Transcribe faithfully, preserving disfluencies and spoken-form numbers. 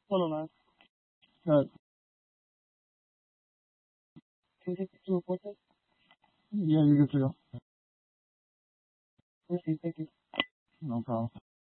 Hold on, Uh, can we take to report this? yeah, you're good to go. Receive, thank you. No problem.